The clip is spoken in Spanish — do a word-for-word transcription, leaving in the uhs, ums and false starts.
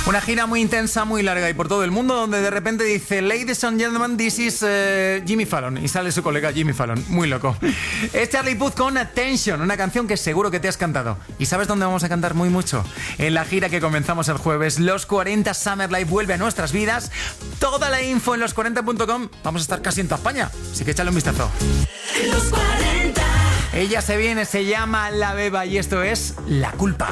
Una gira muy intensa, muy larga y por todo el mundo, donde de repente dice Ladies and gentlemen, this is uh, Jimmy Fallon, y sale su colega Jimmy Fallon, muy loco. Es Charlie Puth con Attention, una canción que seguro que te has cantado. ¿Y sabes dónde vamos a cantar muy mucho? En la gira que comenzamos el jueves. Los cuarenta Summer Live vuelve a nuestras vidas. Toda la info en los cuarenta punto com. Vamos a estar casi en toda España, así que échale un vistazo. Los cuarenta. Ella se viene, se llama La Beba y esto es La Culpa.